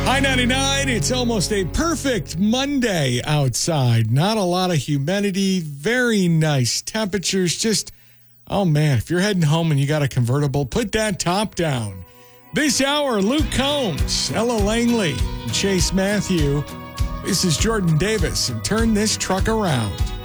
High 99, it's almost a perfect Monday outside. Not a lot of humidity, very nice temperatures. Just, oh man, if you're heading home and you got a convertible, put that top down. This hour, Luke Combs, Ella Langley, and Chase Matthew. This is Jordan Davis, and turn this truck around.